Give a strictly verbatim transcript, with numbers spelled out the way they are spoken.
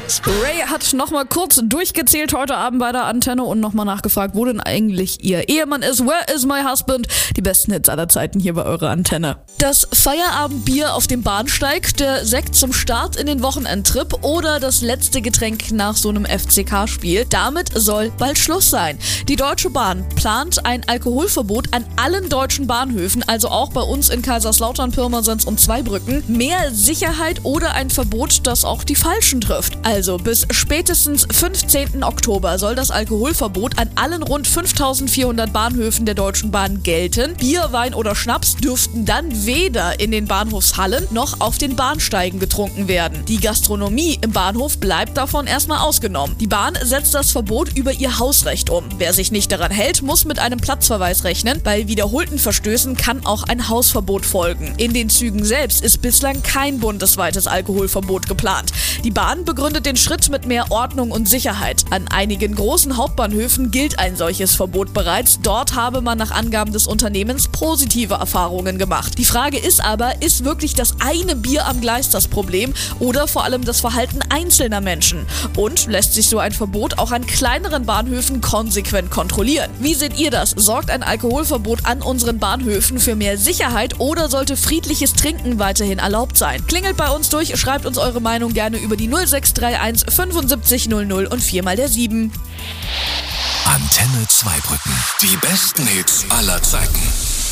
Ray hat nochmal kurz durchgezählt heute Abend bei der Antenne und nochmal nachgefragt, wo denn eigentlich ihr Ehemann ist. Where is my husband? Die besten Hits aller Zeiten hier bei eurer Antenne. Das Feierabendbier auf dem Bahnsteig, der Sekt zum Start in den Wochenendtrip oder das letzte Getränk nach so einem F C K-Spiel. Damit soll bald Schluss sein. Die Deutsche Bahn plant ein Alkoholverbot an allen deutschen Bahnhöfen, also auch bei uns in Kaiserslautern, Pirmasens und Zweibrücken. Mehr Sicherheit oder ein Verbot, das auch die Falschen trifft. Also bis spätestens fünfzehnten Oktober soll das Alkoholverbot an allen rund fünftausendvierhundert Bahnhöfen der Deutschen Bahn gelten. Bier, Wein oder Schnaps dürften dann weder in den Bahnhofshallen noch auf den Bahnsteigen getrunken werden. Die Gastronomie im Bahnhof bleibt davon erstmal ausgenommen. Die Bahn setzt das Verbot über ihr Hausrecht um. Wer sich nicht daran hält, muss mit einem Platzverweis rechnen. Bei wiederholten Verstößen kann auch ein Hausverbot folgen. In den Zügen selbst ist bislang kein bundesweites Alkoholverbot geplant. Die Bahn begründet den Schritt mit mehr Ordnung und Sicherheit. An einigen großen Hauptbahnhöfen gilt ein solches Verbot bereits. Dort habe man nach Angaben des Unternehmens positive Erfahrungen gemacht. Die Frage ist aber, ist wirklich das eine Bier am Gleis das Problem oder vor allem das Verhalten einzelner Menschen? Und lässt sich so ein Verbot auch an kleineren Bahnhöfen konsequent kontrollieren? Wie seht ihr das? Sorgt ein Alkoholverbot an unseren Bahnhöfen für mehr Sicherheit oder sollte friedliches Trinken weiterhin erlaubt sein? Klingelt bei uns durch, schreibt uns eure Meinung gerne über die null sechs drei eins fünfundsiebzig null null und viermal der sieben. Antenne Zweibrücken. Die besten Hits aller Zeiten.